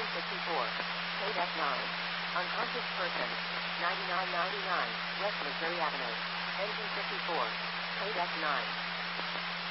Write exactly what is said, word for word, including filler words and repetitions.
Engine fifty-four. Code F nine. Unconscious person. ninety-nine ninety-nine. West Missouri Avenue. Engine fifty-four. Code F nine.